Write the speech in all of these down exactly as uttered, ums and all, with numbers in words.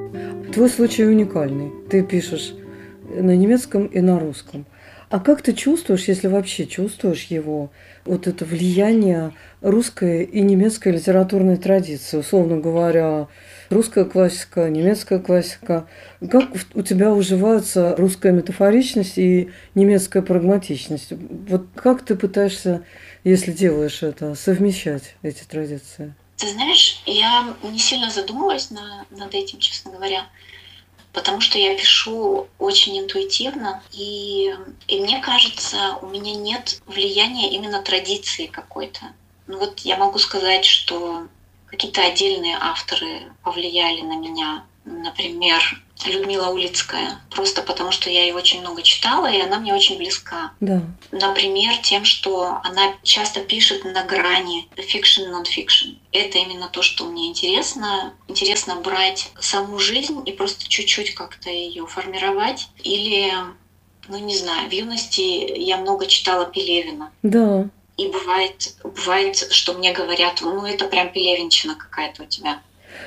Твой случай уникальный. Ты пишешь на немецком и на русском. А как ты чувствуешь, если вообще чувствуешь его, вот это влияние русской и немецкой литературной традиции, условно говоря, русская классика, немецкая классика? Как у тебя уживаются русская метафоричность и немецкая прагматичность? Вот как ты пытаешься, если делаешь это, совмещать эти традиции? Ты знаешь, я не сильно задумываюсь на, над этим, честно говоря, потому что я пишу очень интуитивно, и, и мне кажется, у меня нет влияния именно традиции какой-то. Ну вот я могу сказать, что какие-то отдельные авторы повлияли на меня. Например, Людмила Улицкая, просто потому что я ее очень много читала, и она мне очень близка. Да. Например, тем, что она часто пишет на грани fiction, non-fiction. Это именно то, что мне интересно. Интересно брать саму жизнь и просто чуть-чуть как-то ее формировать. Или, ну не знаю, в юности я много читала Пелевина. Да. И бывает, бывает, что мне говорят, ну это прям пелевинщина какая-то у тебя.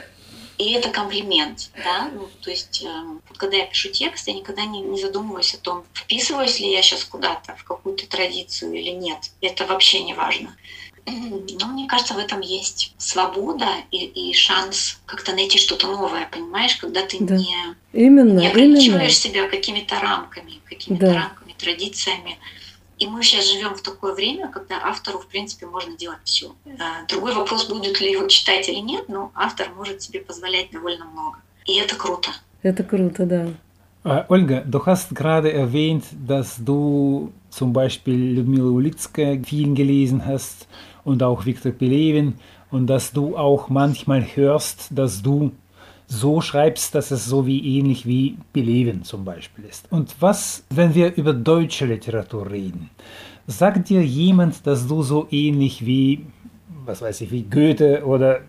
И это комплимент, да, ну, то есть э, когда я пишу текст, я никогда не, не задумываюсь о том, вписываюсь ли я сейчас куда-то, в какую-то традицию или нет. Это вообще не важно. Но мне кажется, в этом есть свобода и, и шанс как-то найти что-то новое, понимаешь, когда ты Да. не, именно, не ограничиваешь именно. себя какими-то рамками, какими-то Да. рамками, традициями. И мы сейчас живем в такое время, когда автору, в принципе, можно делать все. Другой вопрос, будет ли его читать или нет, но автор может себе позволять довольно много. И это круто. Это круто, да. Äh, Olga, du hast gerade erwähnt, dass du zum Beispiel Ludmila Ulitskaya viel gelesen hast und auch Viktor Pelevin und dass du auch manchmal hörst, dass du so schreibst, dass es so wie ähnlich wie Pelevin zum Beispiel ist. Und was, wenn wir über deutsche Literatur reden? Sagt dir jemand, dass du so ähnlich wie, was weiß ich, wie Goethe oder...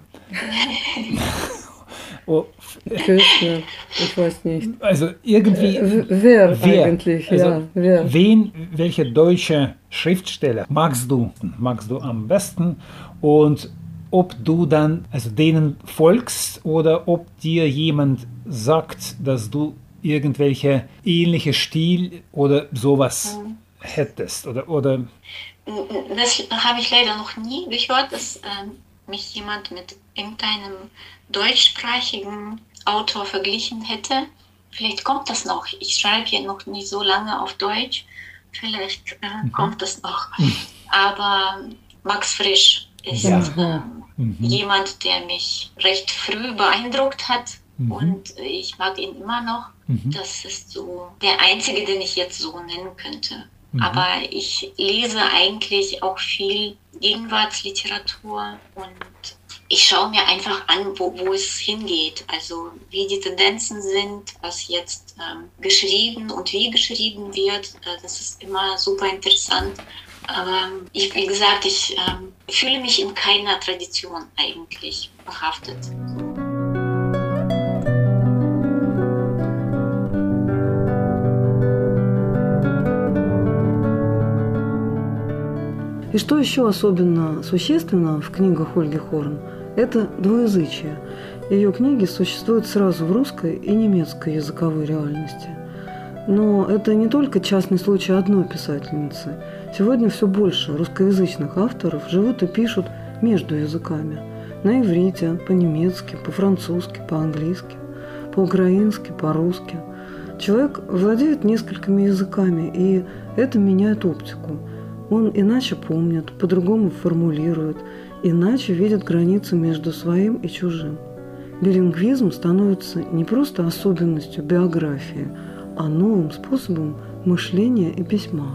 oh, Goethe, ich weiß nicht. Also irgendwie... Äh, wer, wer eigentlich, also ja. Wer? Wen, welche deutsche Schriftsteller magst du, magst du am besten? Und ob du dann also denen folgst oder ob dir jemand sagt, dass du irgendwelche ähnliche Stil oder sowas mhm. hättest oder, oder das habe ich leider noch nie gehört, dass äh, mich jemand mit irgendeinem deutschsprachigen Autor verglichen hätte. Vielleicht kommt das noch. Ich schreibe ja noch nicht so lange auf Deutsch. Vielleicht äh, mhm. kommt das noch. Mhm. Aber Max Frisch ist ja. äh, mhm. jemand, der mich recht früh beeindruckt hat. Mhm. Und ich mag ihn immer noch. Mhm. Das ist so der einzige, den ich jetzt so nennen könnte. Mhm. Aber ich lese eigentlich auch viel Gegenwartsliteratur und ich schaue mir einfach an, wo, wo es hingeht. Also wie die Tendenzen sind, was jetzt ähm, geschrieben und wie geschrieben wird. Äh, das ist immer super interessant. Aber ich, wie gesagt, ich ähm, fühle mich in keiner Tradition eigentlich behaftet. И что еще особенно существенно в книгах Ольги Хорн, это двуязычие. Ее книги существуют сразу в русской и немецкой языковой реальности. Но это не только частный случай одной писательницы. Сегодня все больше русскоязычных авторов живут и пишут между языками. На иврите, по-немецки, по-французски, по-английски, по-украински, по-русски. Человек владеет несколькими языками, и это меняет оптику. Он иначе помнит, по-другому формулирует, иначе видит границу между своим и чужим. Билингвизм становится не просто особенностью биографии, а новым способом мышления и письма.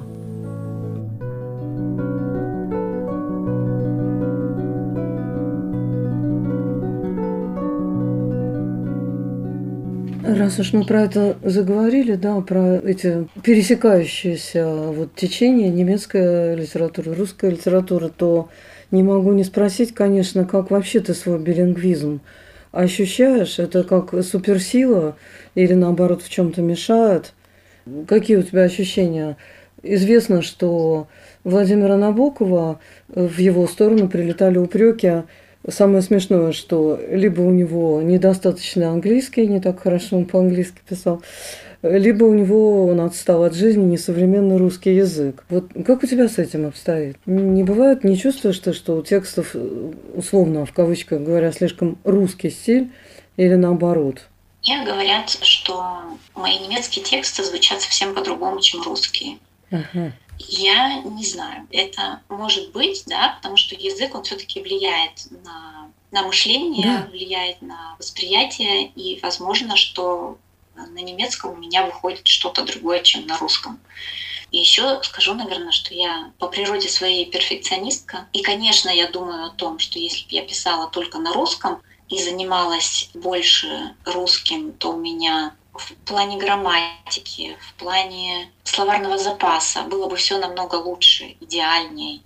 Раз уж мы про это заговорили, да, про эти пересекающиеся вот течения немецкая литература, русская литература, то не могу не спросить, конечно, как вообще ты свой билингвизм ощущаешь? Это как суперсила или, наоборот, в чем-то мешает? Какие у тебя ощущения? Известно, что Владимира Набокова в его сторону прилетали упреки Самое смешное, что либо у него недостаточно английский, не так хорошо он по-английски писал, либо у него он отстал от жизни, несовременный русский язык. Вот как у тебя с этим обстоит? Не бывает, не чувствуешь ты, что у текстов, условно, в кавычках говоря, слишком русский стиль или наоборот? Мне говорят, что мои немецкие тексты звучат совсем по-другому, чем русские. Ага. Я не знаю. Это может быть, да, потому что язык, он все-таки влияет на, на мышление, Да. влияет на восприятие, и возможно, что на немецком у меня выходит что-то другое, чем на русском. И еще скажу, наверное, что я по природе своей перфекционистка. И, конечно, я думаю о том, что если бы я писала только на русском и занималась больше русским, то у меня в плане грамматики, в плане словарного запаса было бы все намного лучше, идеальнее.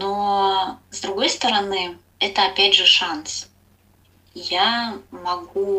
Но, с другой стороны, это опять же шанс. Я могу